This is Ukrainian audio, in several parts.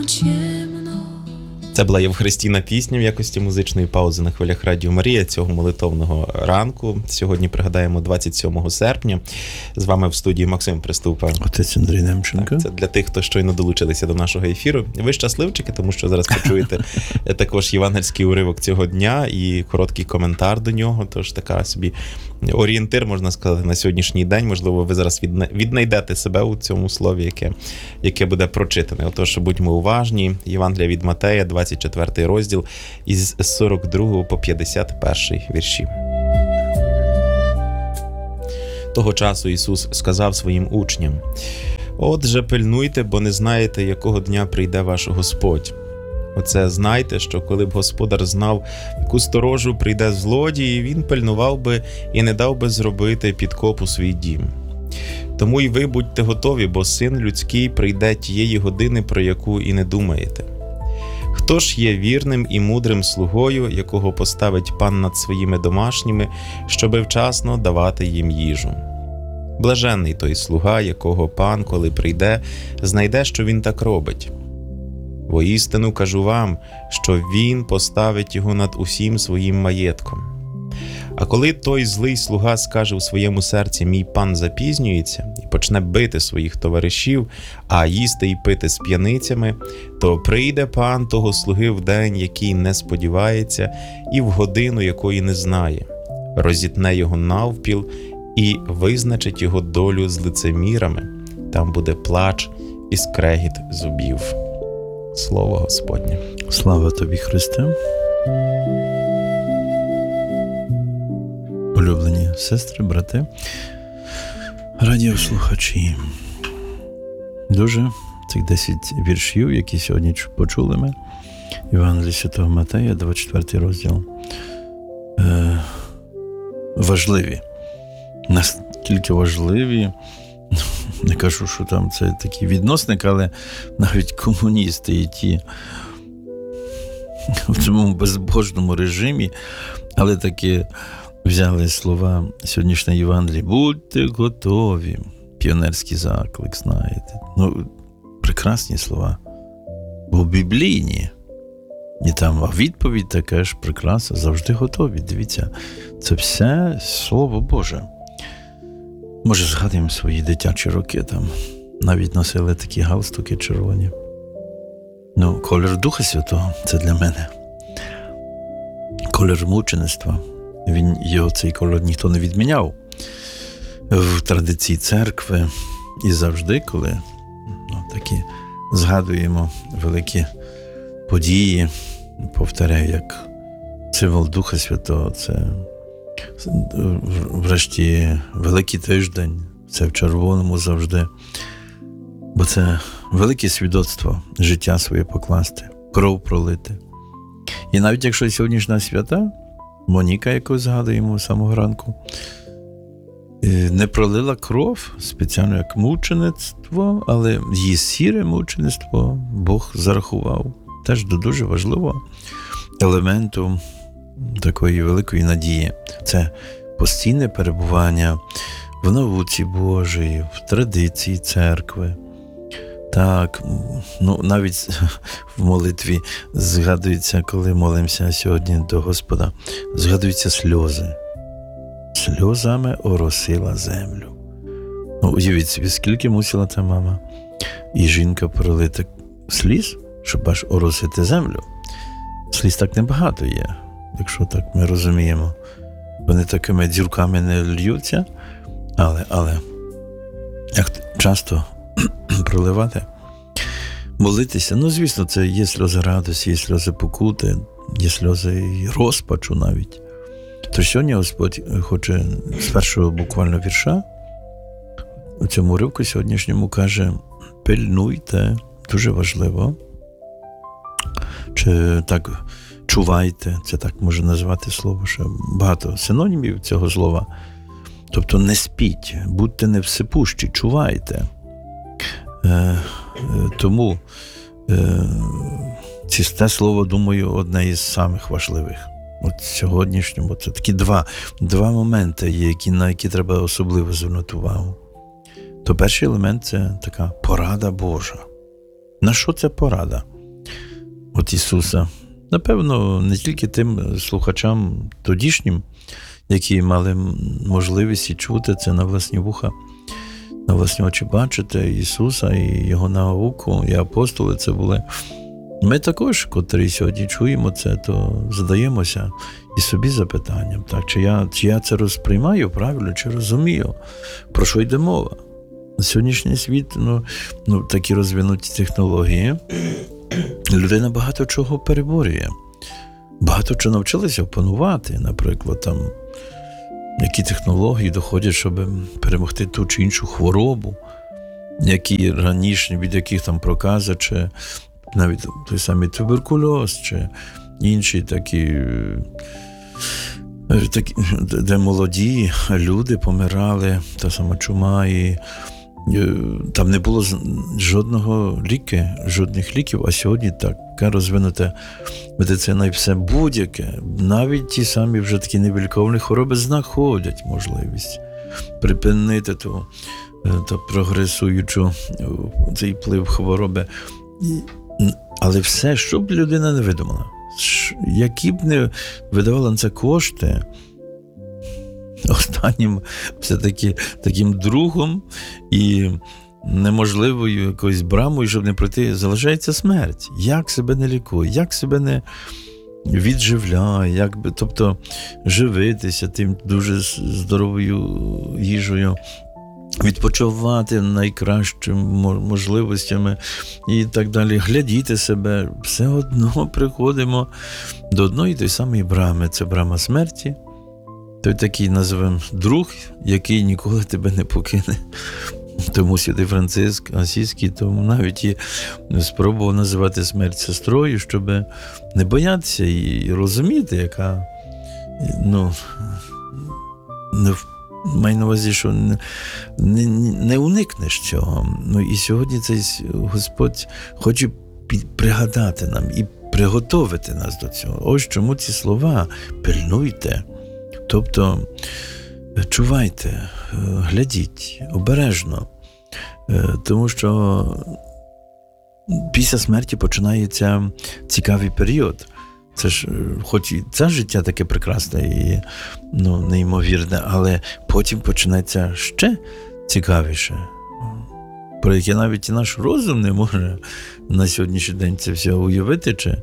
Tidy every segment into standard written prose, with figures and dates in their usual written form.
Це була Євхаристійна пісня в якості музичної паузи на хвилях Радіо Марія цього молитовного ранку. Сьогодні пригадаємо 27 серпня. З вами в студії Максим Приступа. Отець Андрій Немченко. Це для тих, хто щойно долучилися до нашого ефіру. Ви щасливчики, тому що зараз почуєте також євангельський уривок цього дня і короткий коментар до нього. Тож така собі орієнтир, можна сказати, на сьогоднішній день. Можливо, ви зараз віднайдете себе у цьому слові, яке буде прочитане. Отож, будьмо уважні. Євангелія від Матея, 24 розділ, із 42 по 51 вірші. Того часу Ісус сказав своїм учням: «Отже, пильнуйте, бо не знаєте, якого дня прийде ваш Господь. Оце знайте, що коли б господар знав, яку сторожу прийде злодій, він пильнував би і не дав би зробити підкоп у свій дім. Тому й ви будьте готові, бо Син людський прийде тієї години, про яку і не думаєте. Хто ж є вірним і мудрим слугою, якого поставить пан над своїми домашніми, щоби вчасно давати їм їжу? Блаженний той слуга, якого пан, коли прийде, знайде, що він так робить. Воістину кажу вам, що він поставить його над усім своїм маєтком. А коли той злий слуга скаже у своєму серці: «Мій пан запізнюється», і почне бити своїх товаришів, а їсти і пити з п'яницями, то прийде пан того слуги в день, який не сподівається, і в годину, якої не знає, розітне його навпіл і визначить його долю з лицемірами. Там буде плач і скрегіт зубів». Слово Господнє. Слава тобі, Христе. Улюблені сестри, брати, радіослухачі. Дуже цих 10 віршів, які сьогодні почули ми, Євангелія Святого Матея, 24 розділ, важливі. Настільки важливі, не кажу, що там це такий відносник, але навіть комуністи і ті в цьому безбожному режимі, але таки взяли слова сьогоднішньої Євангелії: «Будьте готові». Піонерський заклик, знаєте. Прекрасні слова. Бо біблійні. І там відповідь така ж прекрасна. Завжди готові. Дивіться, це все Слово Боже. Може, згадуємо свої дитячі роки, там навіть носили такі галстуки червоні. Колір Духа Святого – це для мене. Колір мучеництва. Цей колір ніхто не відміняв в традиції церкви. І завжди, коли такі згадуємо великі події, повторяю, як символ Духа Святого, це врешті Великий тиждень, це в червоному завжди. Бо це велике свідоцтво, життя своє покласти, кров пролити. І навіть якщо сьогоднішня свята, Моніка, яку згадуємо з самого ранку, не пролила кров спеціально як мучеництво, але її сіре мучеництво Бог зарахував. Теж до дуже важливого елементу такої великої надії. Це постійне перебування в науці Божої, в традиції церкви. Так, навіть в молитві згадується, коли молимося сьогодні до Господа, згадуються сльози. Сльозами оросила землю. Уявіть собі, скільки мусила та мама і жінка пролити сліз, щоб аж оросити землю. Сліз так небагато є, якщо так ми розуміємо. Вони такими дзюрками не льються, але як часто проливати, молитися. Звісно, це є сльози радості, є сльози покути, є сльози і розпачу навіть. То сьогодні Господь хоче з першого буквально вірша у цьому уривку сьогоднішньому каже: пильнуйте, дуже важливо. Чи так чувайте, це так може назвати слово, ще багато синонімів цього слова. Тобто не спіть, будьте невсипущі, чувайте. Тому це слово, думаю, одне із самих важливих. От сьогоднішньому це такі два моменти є, на які треба особливо звернути увагу. То перший елемент – це така порада Божа. На що це порада? от Ісуса. Напевно, не тільки тим слухачам тодішнім, які мали можливість і чути це на власні вуха, на власні очі бачити Ісуса і Його науку, і апостоли це були. Ми також, котрі сьогодні чуємо це, то задаємося і собі запитанням, так, чи я це розприймаю правильно, чи розумію, про що йде мова. Сьогоднішній світ, такі розвинуті технології, людина багато чого переборює. Багато чого навчилися опанувати, наприклад, там, які технології доходять, щоб перемогти ту чи іншу хворобу, які раніше, від яких там проказа, чи навіть той самий туберкульоз, чи інші такі, де молоді люди помирали, та сама чума, і там не було жодних ліків, а сьогодні така розвинута медицина і все будь-яке, навіть ті самі вже такі невиліковні хвороби знаходять можливість припинити ту прогресуючу цей вплив хвороби. Але все, що б людина не видумала, які б не видавала на це кошти, останнім все-таки таким другом і неможливою якоюсь брамою, щоб не пройти, залишається смерть. Як себе не лікує, як себе не відживляє, тобто живитися тим дуже здоровою їжею, відпочивати найкращими можливостями і так далі, глядіти себе, все одно приходимо до одної той самої брами. Це брама смерті. Той такий, називаємо, друг, який ніколи тебе не покине. Тому святий Франциск Асійський, тому навіть і спробував називати смерть сестрою, щоб не боятися і розуміти, яка, маю на увазі, що не уникнеш цього. І сьогодні цей Господь хоче пригадати нам і приготовити нас до цього. Ось чому ці слова «пильнуйте». Тобто, чувайте, глядіть, обережно, тому що після смерті починається цікавий період. Це ж, хоч і це життя таке прекрасне і неймовірне, але потім починається ще цікавіше, про яке навіть і наш розум не може на сьогоднішній день це все уявити, чи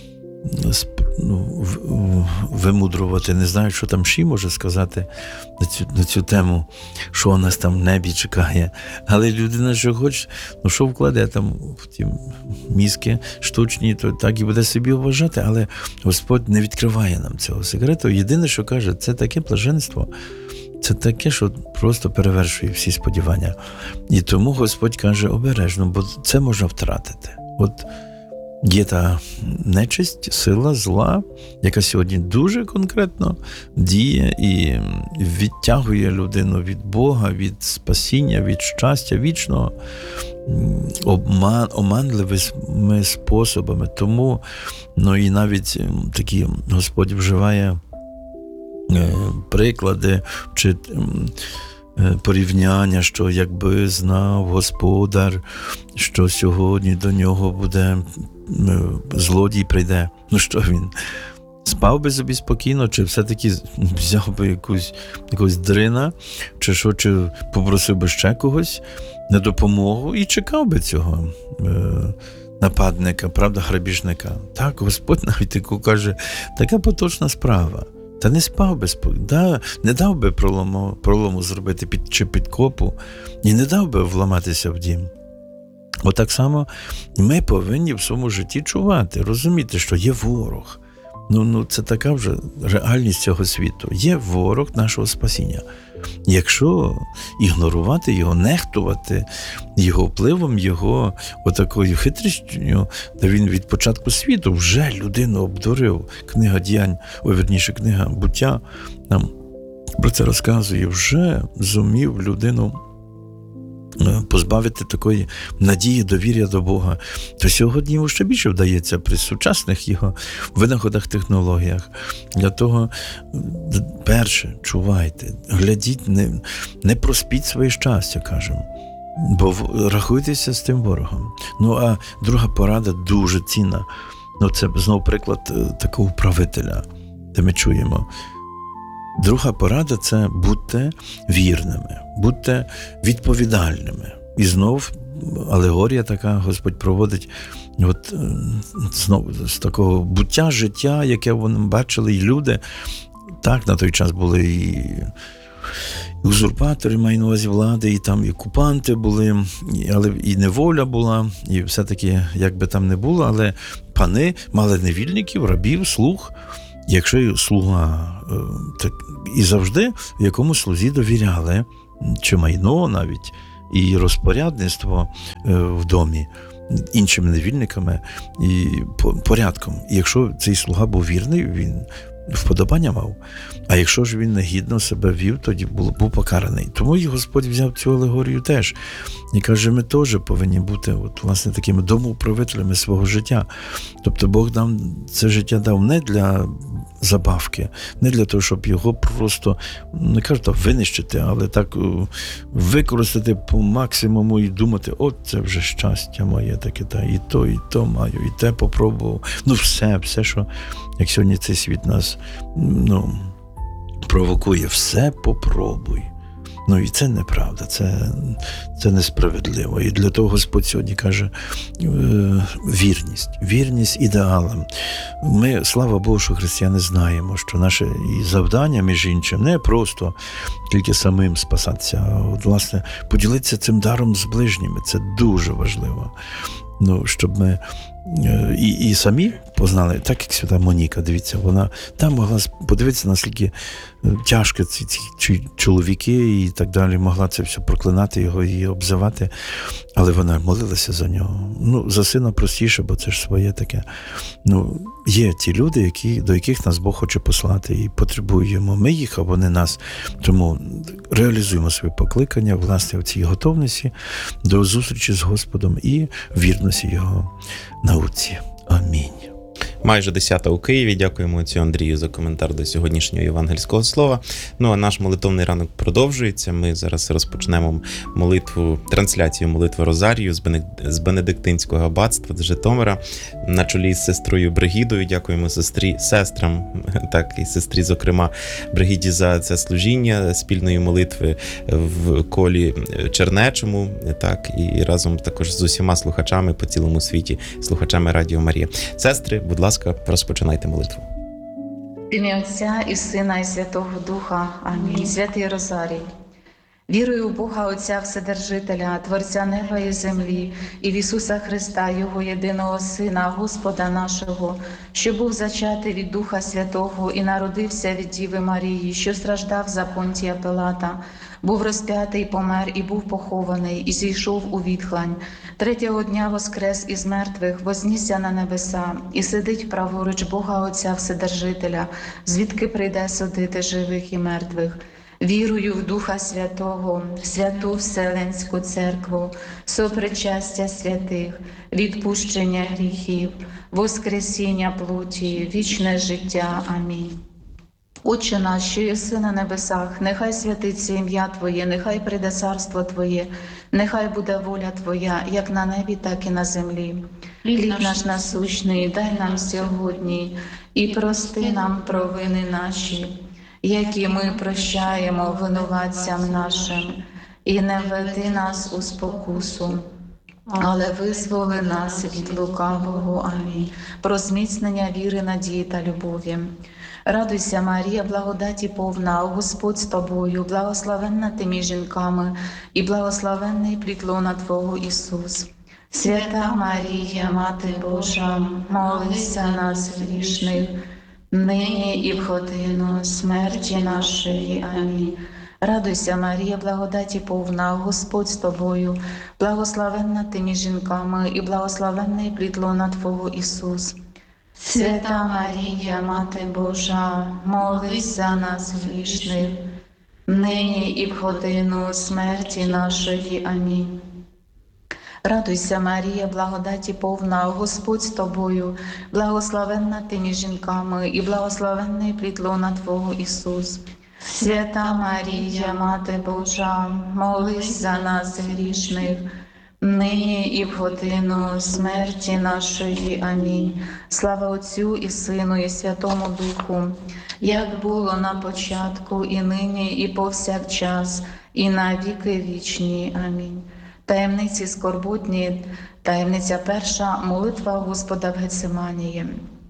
вимудрувати. Не знаю, що там ще може сказати на цю тему, що у нас там в небі чекає. Але людина, що хоче, що вкладе там в ті мізки штучні, то так і буде собі вважати, але Господь не відкриває нам цього секрету. Єдине, що каже, це таке блаженство, це таке, що просто перевершує всі сподівання. І тому Господь каже обережно, бо це можна втратити. От є та нечисть, сила зла, яка сьогодні дуже конкретно діє і відтягує людину від Бога, від спасіння, від щастя вічного, оманливими способами. Тому, і навіть такі Господь вживає приклади, чи порівняння, що якби знав Господар, що сьогодні до нього буде злодій прийде. Що він? Спав би собі спокійно, чи все-таки взяв би якусь дрина, чи попросив би ще когось на допомогу і чекав би цього нападника, правда, грабіжника. Так, Господь навіть таку каже, така поточна справа. Та не спав би спокійно, не дав би пролому зробити чи підкопу, і не дав би вламатися в дім. Отак само ми повинні в своєму житті чувати, розуміти, що є ворог. Це така вже реальність цього світу. Є ворог нашого спасіння. Якщо ігнорувати його, нехтувати його впливом, його отакою хитрістю, де він від початку світу вже людину обдурив. Книга Діянь, книга Буття нам про це розказує, вже зумів людину позбавити такої надії, довір'я до Бога, то сьогодні йому ще більше вдається при сучасних його винаходах, технологіях. Для того, перше, чувайте, глядіть, не проспіть своє щастя, кажемо, бо рахуйтеся з тим ворогом. А друга порада дуже цінна. Ну, це знов приклад такого правителя, де ми чуємо. Друга порада – це будьте вірними, будьте відповідальними. І знов алегорія така Господь проводить от, знов з такого буття, життя, яке вони бачили, і люди. Так, на той час були і узурпатори, маю на увазі влади, і там і окупанти були, але і неволя була, і все-таки, як би там не було, але пани мали невільників, рабів, слуг. Якщо слуга, так і завжди в якомусь слузі довіряли, чи майно навіть, і розпорядництво в домі іншими невільниками і порядком. І якщо цей слуга був вірний, він вподобання мав. А якщо ж він негідно себе вів, тоді був покараний. Тому і Господь взяв цю алегорію теж. І каже, ми теж повинні бути власне такими домоуправителями свого життя. Тобто Бог нам це життя дав не для забавки, не для того, щоб його просто, не кажу, винищити, але так використати по максимуму і думати, от це вже щастя моє таке, і то маю, і те попробував. Ну все, що, як сьогодні цей світ нас, провокує, все попробуй. Ну і це неправда, це несправедливо. І для того Господь сьогодні каже вірність ідеалам. Ми, слава Богу, що християни знаємо, що наше і завдання, між іншим, не просто тільки самим спасатися, а власне поділитися цим даром з ближніми. Це дуже важливо. Щоб ми і самі познали, так як свята Моніка, дивіться, вона там могла подивитися, наскільки тяжко ці чоловіки і так далі, могла це все проклинати його і обзивати, але вона молилася за нього. За сина простіше, бо це ж своє таке. Є ті люди, до яких нас Бог хоче послати, і потребуємо ми їх, а вони нас. Тому реалізуємо своє покликання, власне, в цій готовності до зустрічі з Господом і вірності Його науці. Амінь. Майже 10-та у Києві. Дякуємо отцю Андрію за коментар до сьогоднішнього євангельського слова. А наш молитовний ранок продовжується. Ми зараз розпочнемо трансляцію молитви Розарію з Бенедиктинського аббатства з Житомира на чолі з сестрою Бригідою. Дякуємо сестрам, так і сестрі, зокрема, Бригіді за це служіння спільної молитви в колі Чернечому, так, і разом також з усіма слухачами по цілому світі, слухачами Радіо Марія. Сестри, будь ласка, розпочинайте молитву. В ім'я Отця і Сина і Святого Духа. Амінь. Святий Розарій. Вірую в Бога Отця Вседержителя, Творця неба і землі, і в Ісуса Христа, Його єдиного Сина, Господа нашого, що був зачатий від Духа Святого і народився від Діви Марії, що страждав за Понтія Пилата, був розп'ятий, помер і був похований, і зійшов у відхлань. Третього дня воскрес із мертвих, вознісся на небеса, і сидить праворуч Бога Отця Вседержителя, звідки прийде судити живих і мертвих. Вірую в Духа Святого, святу Вселенську Церкву, сопричастя святих, відпущення гріхів, воскресіння плоті, вічне життя. Амінь. Отче наш, що єси на небесах, нехай святиться ім'я Твоє, нехай прийде царство Твоє, нехай буде воля Твоя, як на небі, так і на землі. Хліб наш насущний дай нам сьогодні, і прости нам провини наші, які ми прощаємо винуватцям нашим, і не веди нас у спокусу, але визволи нас від лукавого. Амінь. Про зміцнення віри, надії та любові. Радуйся, Марія, благодаті повна, Господь з тобою, благословенна ти між жінками, і благословенний плід лона Твого Ісус. Свята Марія, Мати Божа, молися нас грішних, нині і в годину смерті нашої. Амінь. Радуйся, Марія, благодаті повна, Господь з тобою, благословенна ти між жінками, і благословенний плід лона Твого Ісус. Свята Марія, Мати Божа, молись за нас грішних, нині і в годину смерті нашої. Амінь. Радуйся, Марія, благодаті повна, Господь з тобою, благословенна ти між жінками, і благословенний плід лона Твого Ісус. Свята Марія, Мати Божа, молись за нас грішних, нині і в годину смерті нашої. Амінь. Слава Отцю і Сину, і Святому Духу, як було на початку, і нині, і повсякчас, і на віки вічні. Амінь. Таємниці скорботні, таємниця перша, молитва Господа в Гециманії.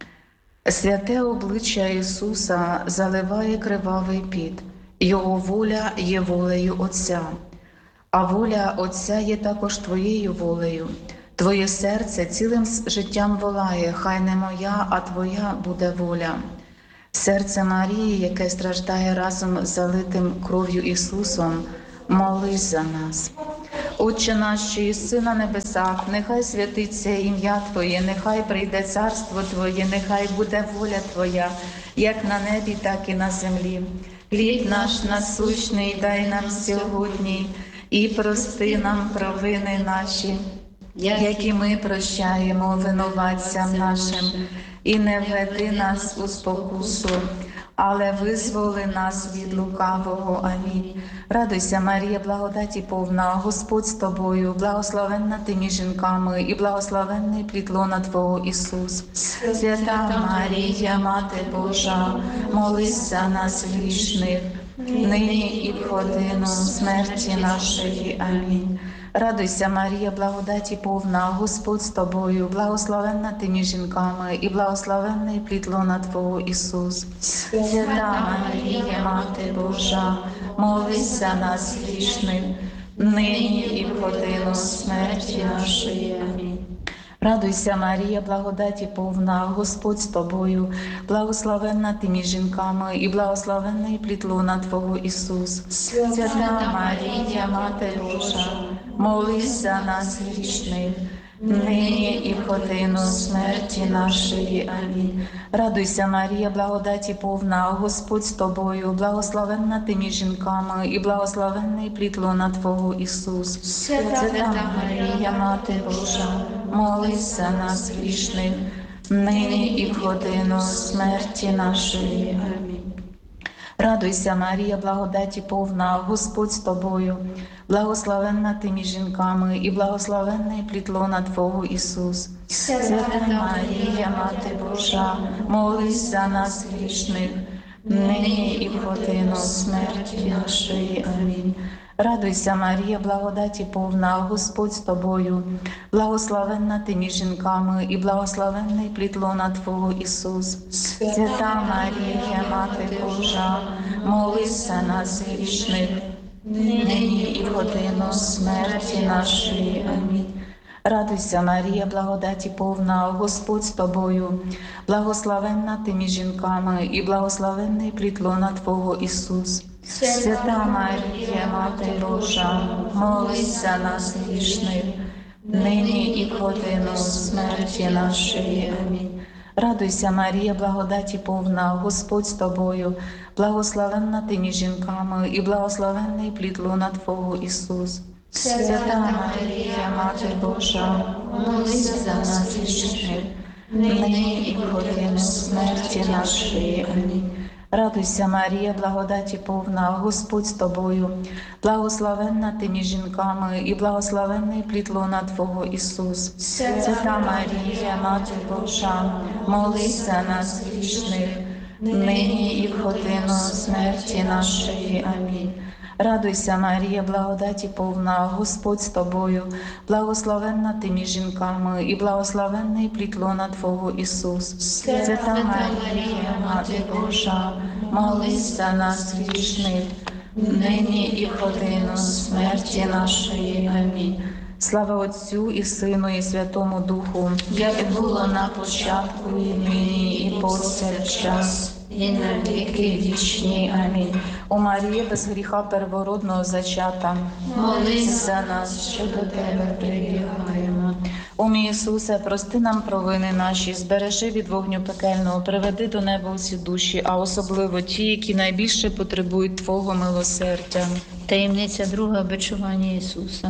Святе обличчя Ісуса заливає кривавий піт, Його воля є волею Отця. А воля Отця є також Твоєю волею. Твоє серце цілим життям волає, хай не моя, а Твоя буде воля. Серце Марії, яке страждає разом з залитим кров'ю Ісусом, молись за нас. Отче наш, що єси на небесах, нехай святиться ім'я Твоє, нехай прийде царство Твоє, нехай буде воля Твоя, як на небі, так і на землі. Хліб наш насущний дай нам сьогодні, і прости нам провини наші, як і ми прощаємо винуватцям нашим. І не введи нас у спокусу, але визволи нас від лукавого. Амінь. Радуйся, Марія, благодаті повна, Господь з тобою, благословенна ти між жінками, і благословенний плід лона Твого Ісус. Свята Марія, Мати Божа, молись за нас грішних, нині і в годину смерті нашої. Амінь. Радуйся, Марія, благодаті повна, Господь з тобою, благословенна ти між жінками, і благословенний плід лона Твого Ісус. Свята Марія, Мати Божа, молись за нас грішних, нині і в годину смерті нашої. Амінь. Радуйся, Марія, благодаті повна, Господь з тобою, благословенна ти між жінками, і благословенний плід лона Твого Ісус. Свята Марія, Мати Божа, молись за нас грішних, нині і в годину смерті нашої. Амінь. Радуйся, Марія, благодаті повна, Господь з тобою, благословенна ти між жінками, і благословенний плід лона Твого Ісус. Свята Марія, Мати Божа, молись за нас грішних, нині і в годину смерті нашої. Амінь. Радуйся, Марія, благодаті повна, Господь з тобою, благословенна ти між жінками, і благословенний плід лона Твого Ісус. Свята Марія, Мати Божа, молись за нас грішних, нині і в годину смерті нашої. Амінь. Радуйся, Марія, благодаті повна, Господь з тобою, благословенна ти між жінками, і благословенний плід лона Твого Ісус. Свята Марія, Мати Божа, молись за нас грішних, нині і в годину смерті нашої. Амінь. Радуйся, Марія, благодаті повна, Господь з тобою, благословенна ти між жінками, і благословенний плід лона Твого Ісус. Свята Марія, Мати Божа, молись за нас грішних, нині і в годину смерті нашої. Амінь. Радуйся, Марія, благодаті повна, Господь з тобою, благословенна ти між жінками, і благословенний плід лона Твого Ісус. Свята Марія, Мати Божа, молись за нас грішних, нині і в годину смерті нашої. Амінь. Радуйся, Марія, благодаті повна, Господь з тобою, благословенна ти між жінками, і благословенний плід лона Твого Ісус. Свята Марія, Мати Божа, молись за нас грішних, нині і в годину смерті нашої. Амінь. Радуйся, Марія, благодаті повна, Господь з тобою, благословенна ти між жінками, і благословенний плід лона Твого Ісус. Свята Марія, Мати Божа, молись за нас грішних, нині і в годину смерті нашої. Амінь. Слава Отцю і Сину, і Святому Духу, як було на початку, і нині, і повсякчас, і на віки вічні. Амінь. О Марія, без гріха первородного зачата, молись за нас, що до Тебе прибігаємо. О мій Ісусе, прости нам провини наші, збережи від вогню пекельного, приведи до неба усі душі, а особливо ті, які найбільше потребують Твого милосердя. Таємниця друга – бичування Ісуса.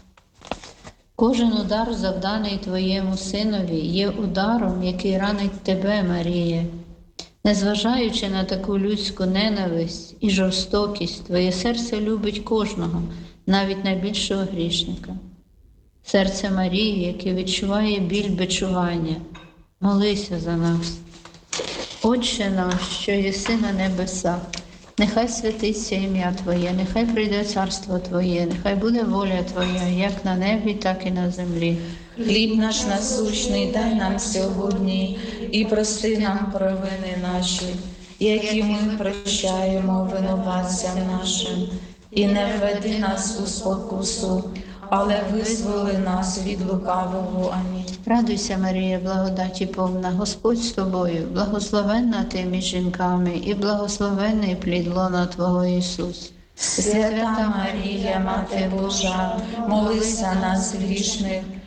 Кожен удар, завданий Твоєму Синові, є ударом, який ранить Тебе, Маріє. Незважаючи на таку людську ненависть і жорстокість, Твоє серце любить кожного, навіть найбільшого грішника. Серце Марії, яке відчуває біль бичування, молися за нас. Отче наш, що єси на небесах, нехай святиться ім'я Твоє, нехай прийде царство Твоє, нехай буде воля Твоя, як на небі, так і на землі. Хліб наш насущний дай нам сьогодні, і прости нам провини наші, які ми прощаємо винуватцям нашим. І не введи нас у спокусу, але визволи нас від лукавого. Амінь. Радуйся, Марія, благодаті повна, Господь з тобою, благословенна ти між жінками, і благословенний плід лона Твого Ісус. Свята Марія, Мати Божа, молися нас грішних,